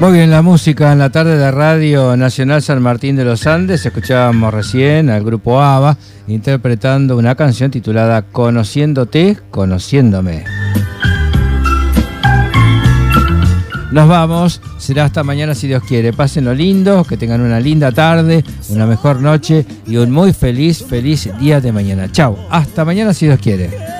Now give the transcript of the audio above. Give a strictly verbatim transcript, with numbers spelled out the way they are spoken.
Muy bien, la música en la tarde de Radio Nacional San Martín de los Andes. Escuchábamos recién al grupo ABBA interpretando una canción titulada Conociéndote, Conociéndome. Nos vamos, será hasta mañana si Dios quiere. Pásenlo lindo, que tengan una linda tarde, una mejor noche y un muy feliz, feliz día de mañana. Chau, hasta mañana si Dios quiere.